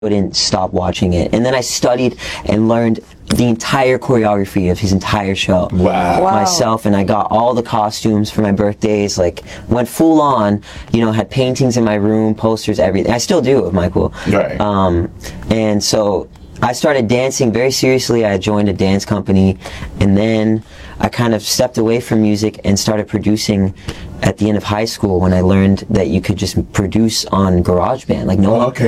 wouldn't stop watching it. And then I studied and learned the entire choreography of his entire show. Wow. Myself, and I got all the costumes for my birthdays, like went full on, you know, had paintings in my room, posters, everything. I still do with Michael. Right. And so I started dancing very seriously. I joined a dance company, and then I kind of stepped away from music and started producing at the end of high school, when I learned that you could just produce on GarageBand. Like no one,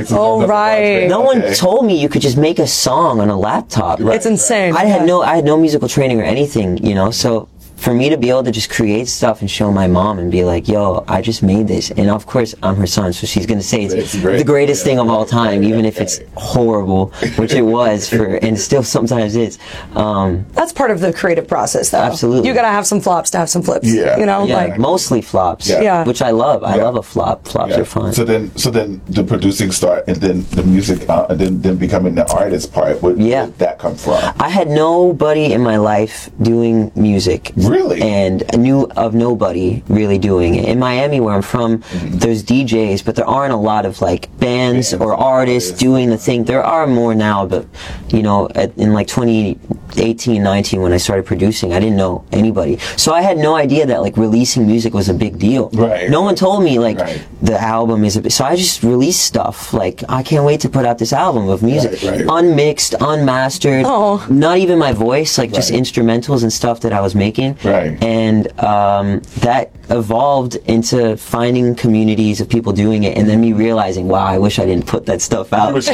no one told me you could just make a song on a laptop. Right. It's insane. I had no musical training or anything, you know. So for me to be able to just create stuff and show my mom and be like, yo, I just made this. And of course, I'm her son, so she's going to say it's the greatest thing of all time, even if it's horrible, which it was, and still sometimes is. That's part of the creative process, though. Absolutely. You got to have some flops to have some flips. Yeah. You know, like mostly flops. Yeah. Which I love. I love a flop. Flops are fun. So then the producing start, and then the music, and then becoming the artist part. Where did that come from? I had nobody in my life doing music. Really? And I knew of nobody really doing it. In Miami, where I'm from, there's DJs, but there aren't a lot of like bands or artists doing the thing. There are more now, but you know, in like 2018, 19, when I started producing, I didn't know anybody. So I had no idea that like releasing music was a big deal. Right. No one told me like the album is so I just released stuff. Like, I can't wait to put out this album of music. Unmixed, unmastered, not even my voice, like just instrumentals and stuff that I was making. And that evolved into finding communities of people doing it, and then me realizing, wow, I wish I didn't put that stuff out. This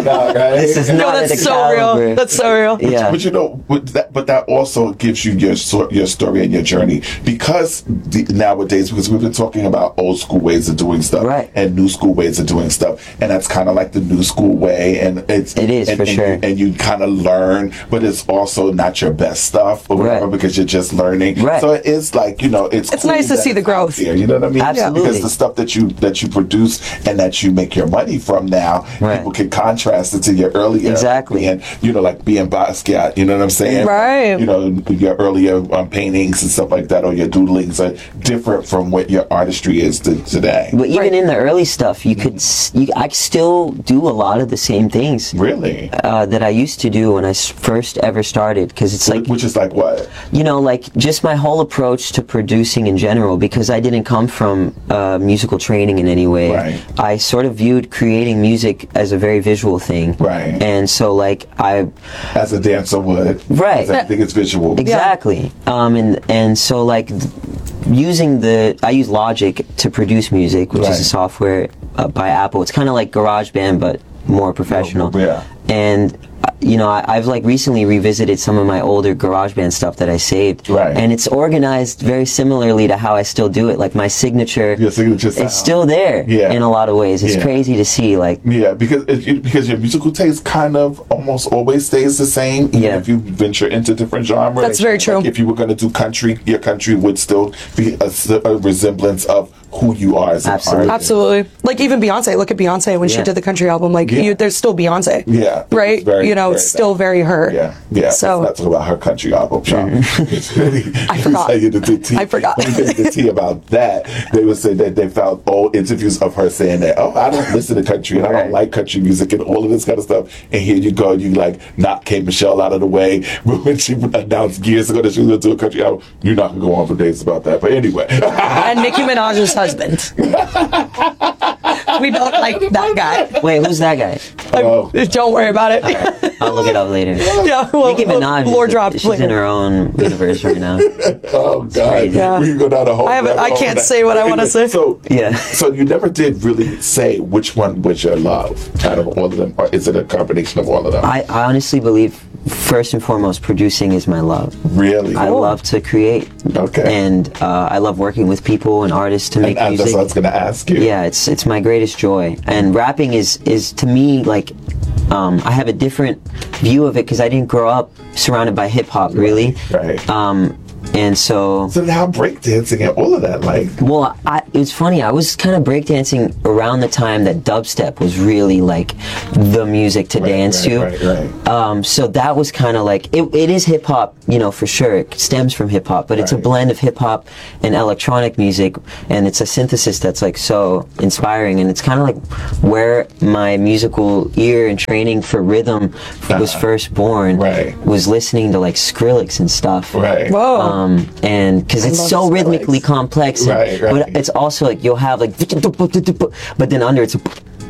is not that's so real. That's so real. Yeah. But you know, but that also gives you your story and your journey, because nowadays, because we've been talking about old school ways of doing stuff and new school ways of doing stuff, and that's kind of like the new school way, and it is for sure. And you kind of learn, but it's also not your best stuff or whatever, because you're just learning. So it is like, you know, it's cool nice to see the growth. There, you know what I mean? Absolutely. Because the stuff that you produce and that you make your money from now, people can contrast it to your earlier. And you know, like being Basquiat, you know what I'm saying? Right. You know, your earlier paintings and stuff like that, or your doodlings, are different from what your artistry is today. But even in the early stuff, I still do a lot of the same things. Really? That I used to do when I first ever started, because it's like, which is like what? You know, like just my whole approach to producing in general, because I didn't come from musical training in any way. I sort of viewed creating music as a very visual thing. And so like as a dancer would. I think it's visual. Exactly. And so like I use Logic to produce music, which is a software by Apple. It's kind of like GarageBand, but more professional. And you know, I've like recently revisited some of my older GarageBand stuff that I saved, and it's organized very similarly to how I still do it. Like my signature, sound. It's still there in a lot of ways. It's crazy to see, like because your musical taste kind of almost always stays the same, even if you venture into different genres. That's very true. Like if you were going to do country, your country would still be a resemblance of who you are as an artist. Absolutely. Like even Beyonce. Look at Beyonce when she did the country album. Like there's still Beyonce. Right. You know, it's still very her. So let's not talk about her country album. I forgot. I forgot. When you get the tea about that, they would say that they found old interviews of her saying that, I don't listen to country and I don't like country music and all of this kind of stuff. And here you go, you like knock K. Michelle out of the way when she announced years ago that she was going to do a country album. You're not going to go on for days about that. But anyway. And Nicki Minaj's husband. We don't like that guy. Wait, who's that guy? Don't worry about it. I'll look it up later. Nicki Minaj. Lore drop. She's in her own universe right now. Oh God! We can go down the whole. I can't say what I want to say. So so you never did really say which one was your love out of all of them, or is it a combination of all of them? I honestly believe, first and foremost, producing is my love. Really? I love to create. And I love working with people and artists to make music. That's what I was going to ask you. Yeah, it's my greatest joy. And rapping is to me like, I have a different view of it because I didn't grow up surrounded by hip hop, really. And so now breakdancing and all of that, like... Well, it's funny, I was kind of breakdancing around the time that dubstep was really like the music to dance to. Right. So that was kind of like, it is hip-hop, you know, for sure. It stems from hip-hop, but it's a blend of hip-hop and electronic music, and it's a synthesis that's like so inspiring, and it's kind of like where my musical ear and training for rhythm was first born, was listening to like Skrillex and stuff. Whoa. And because it's so rhythmically complex, but it's also like you'll have like, but then under it's,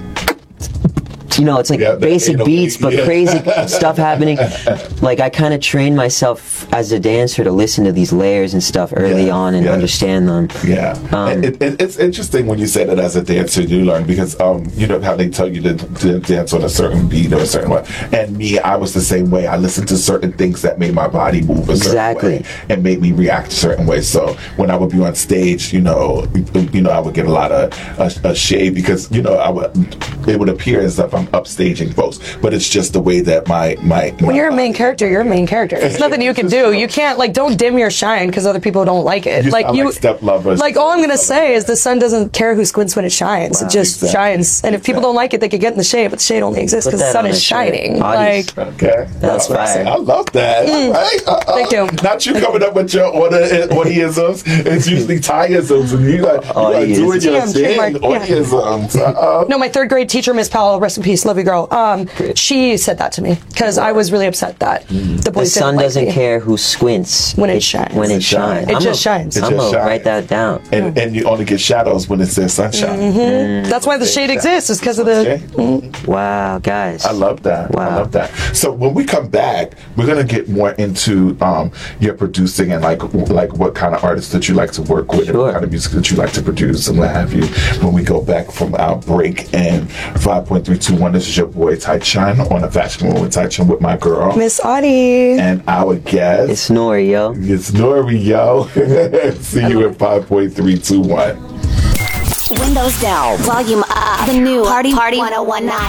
you know, it's like basic beats, but crazy stuff happening. Like, I kind of trained myself as a dancer to listen to these layers and stuff early on and understand them. It's interesting when you say that as a dancer, you learn, because you know how they tell you to dance on a certain beat or a certain way. And me, I was the same way. I listened to certain things that made my body move a certain way and made me react a certain way. So when I would be on stage, you know, I would get a lot of shade because, you know, it would appear as if I'm upstaging folks, but it's just the way that my when you're a main character, you're a main character. There's nothing you can do. You can't, like, don't dim your shine because other people don't like it. Like Step Lovers. Like, all I'm gonna say is the sun doesn't care who squints when it shines. It just shines. And if people don't like it, they could get in the shade, but the shade only exists because the sun is shining. Like, that's fire. I love that. Thank you. Not you coming up with your ordeisms. It's usually Thai-isms, and you like doing your thing. Ordeisms. No, my third grade teacher, Miss Powell, rest in peace, love you, girl. She said that to me because I was really upset that the boys sun didn't doesn't like care who squints when it shines. When it shines, it just shines. I'm gonna write that down. And you only get shadows when it's their sunshine. That's why the shade exists. Is because of the. Wow, guys! I love that. Wow. I love that. So when we come back, we're gonna get more into your producing and like what kind of artists that you like to work with, and what kind of music that you like to produce, and what have you. When we go back from our break, and 5.321, this is your boy Tai Chun on a Fashion Room with Tai Chun with my girl Miss Audie, and our guest. It's Nori, yo. It's Nori, yo. See you at 5.321. Windows down, volume up. The new Party 1019.